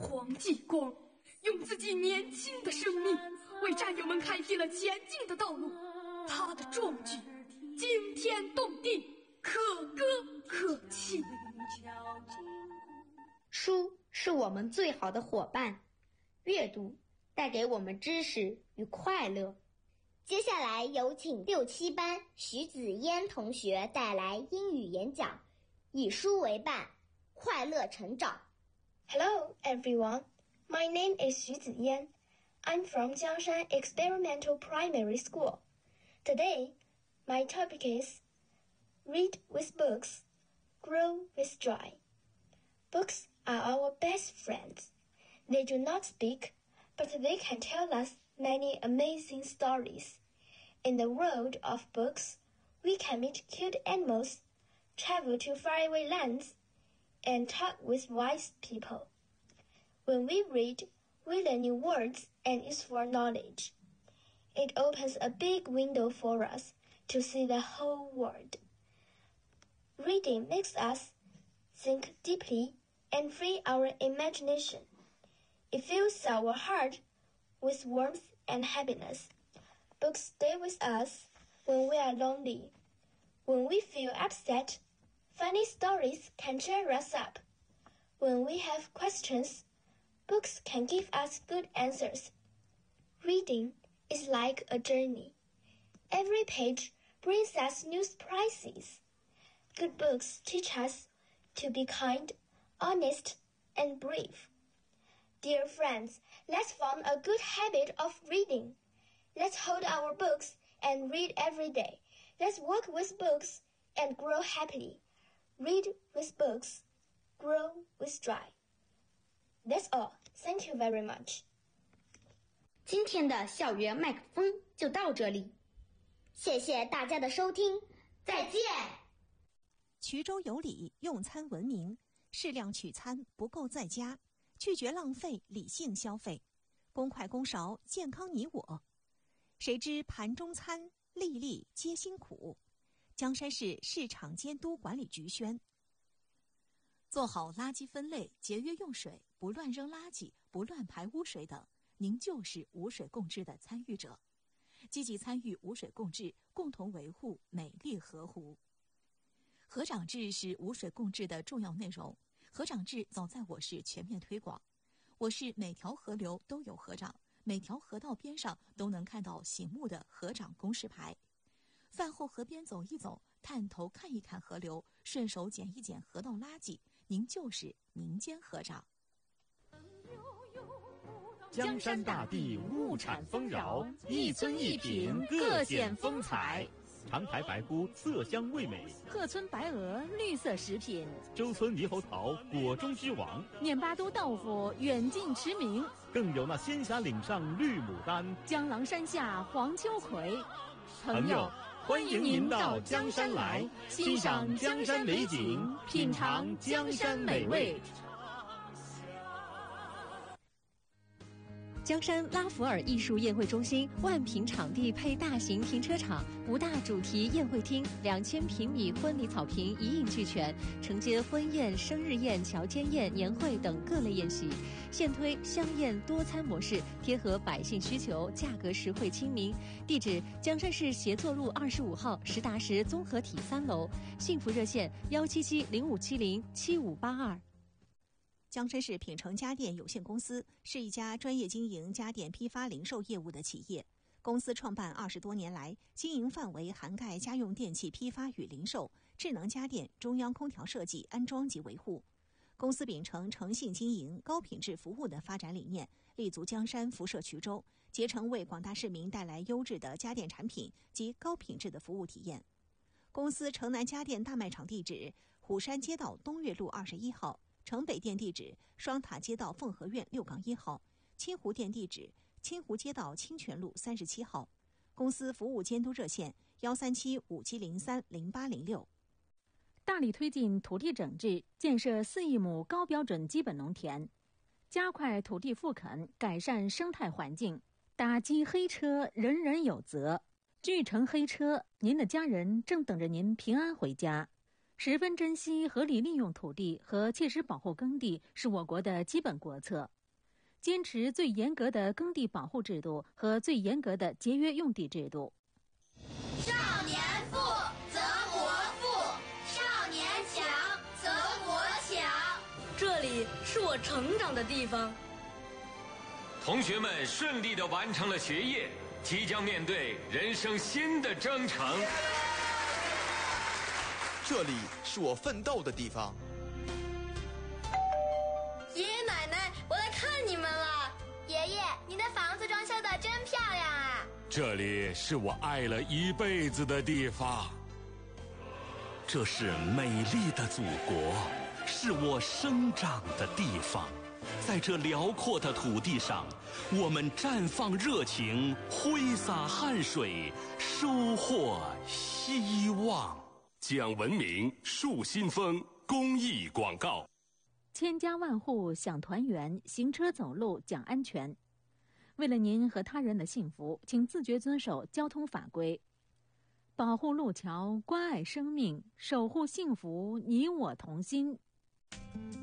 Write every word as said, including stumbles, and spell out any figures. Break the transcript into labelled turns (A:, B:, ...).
A: 黄继光用自己年轻的生命为战友们开辟了前进的道路，他的壮举惊天动地，可歌可泣。
B: 书是我们最好的伙伴，阅读带给我们知识与快乐。
C: 接下来有请六七班徐子嫣同学带来英语演讲，以书为伴，快乐成长。
D: Hello everyone, my name is Xu Ziyan. I'm from Jiangshan Experimental Primary School. Today, my topic is Read with books, grow with joy. Books are our best friends. They do not speak, but they can tell us many amazing stories. In the world of books, we can meet cute animals, travel to faraway lands, and talk with wise people. When we read, we learn new words and useful knowledge. It opens a big window for us to see the whole world. Reading makes us think deeply and free our imagination. It fills our heart with warmth and happiness. Books stay with us when we are lonely. When we feel upset, funny stories can cheer us up. When we have questions, books can give us good answers. Reading is like a journey. Every page brings us new surprises. Good books teach us to be kind, honest, and brave. Dear friends, let's form a good habit of reading. Let's hold our books and read every day. Let's work with books and grow happily. Read with books, grow with joy. That's all. Thank you very much.
B: 今天的校园麦克风就到这里，
C: 谢谢大家的收听，再见。
E: 衢州有礼，用餐文明，适量取餐，不够在家，拒绝浪费，理性消费，公筷公勺，健康你我。谁知盘中餐，粒粒皆辛苦。江山市市场监督管理局宣。做好垃圾分类，节约用水，不乱扔垃圾，不乱排污水等，您就是无水共治的参与者。积极参与无水共治，共同维护美丽河湖。河长制是无水共治的重要内容，河长制早在我市全面推广。我市每条河流都有河长，每条河道边上都能看到醒目的河长公示牌。饭后河边走一走，探头看一看河流，顺手捡一捡河道垃圾，您就是民间河长。
F: 江山大地物产丰饶，一村一品各显风采。长台白菇色香味美，
G: 鹤村白鹅绿色食品，
F: 周村猕猴桃果中之王，
G: 念巴都豆腐远近驰名，
F: 更有那仙峡岭上绿牡丹，
G: 江郎山下黄秋葵。
F: 朋友，欢迎您到江山来，欣赏江山美景，品尝江山美味。
H: 江山拉弗尔艺术宴会中心万平场地配大型停车场，五大主题宴会厅，两千平米婚礼草坪一应俱全，承接婚宴、生日宴、乔迁宴、年会等各类宴席。现推香宴多餐模式，贴合百姓需求，价格实惠亲民。地址：江山市协作路二十五号实达实综合体三楼。幸福热线：幺七七零五七零七五八二。
E: 江山市品城家电有限公司是一家专业经营家电批发零售业务的企业。公司创办二十多年来，经营范围涵盖家用电器批发与零售、智能家电、中央空调设计、安装及维护。公司秉承诚信经营、高品质服务的发展理念，立足江山，辐射衢州，竭诚为广大市民带来优质的家电产品及高品质的服务体验。公司城南家电大卖场地址：虎山街道东岳路二十一号。城北店地址：双塔街道凤和苑六杠一号，清湖店地址：清湖街道清泉路三十七号。公司服务监督热线：幺三七五七零三零八零六。
G: 大力推进土地整治，建设四亿亩高标准基本农田，加快土地复垦，改善生态环境，打击黑车，人人有责。巨城黑车，您的家人正等着您平安回家。 十分珍惜合理利用土地和切实保护耕地是我国的基本国策。坚持最严格的耕地保护制度和最严格的节约用地制度。
I: 少年富则国富，少年强则国强。
J: 这里是我成长的地方。
K: 同学们顺利地完成了学业，即将面对人生新的征程。
L: 这里是我奋斗的地方。
J: 爷爷奶奶，我来看你们了。
C: 爷爷，你的房子装修的真漂亮啊！
F: 这里是我爱了一辈子的地方。
M: 这是美丽的祖国，是我生长的地方。在这辽阔的土地上，我们绽放热情，挥洒汗水，收获希望。
F: 讲文明，树新风公益广告。
G: 千家万户享团圆，行车走路讲安全。为了您和他人的幸福，请自觉遵守交通法规，保护路桥，关爱生命，守护幸福，你我同心。